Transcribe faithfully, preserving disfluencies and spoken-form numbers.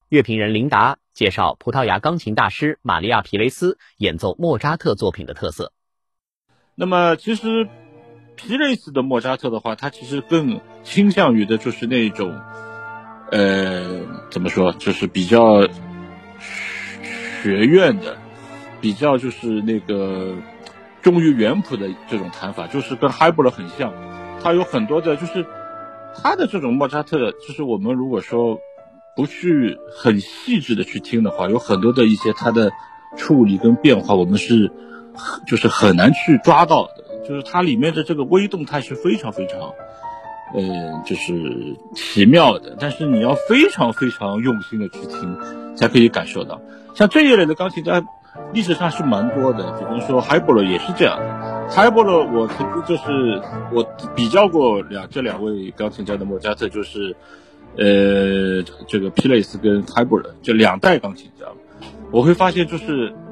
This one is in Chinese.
乐评人琳达介绍葡萄牙钢琴大师玛利亚·皮雷斯演奏莫扎特作品的特色。 那么其实皮雷斯的莫扎特的话，他其实更倾向于的就是那种呃怎么说，就是比较学院的，比较就是那个忠于原谱的这种弹法，就是跟海波勒很像。他有很多的就是他的这种莫扎特，就是我们如果说不去很细致的去听的话，有很多的一些他的处理跟变化，我们是就是很难去抓到的。就是它里面的这个微动态是非常非常呃就是奇妙的，但是你要非常非常用心的去听才可以感受到。像这一类的钢琴家历史上是蛮多的，比如说海波勒也是这样的。海波勒我曾经就是我比较过两这两位钢琴家的莫扎特，就是呃这个皮雷斯跟海波勒这两代钢琴家，我会发现就是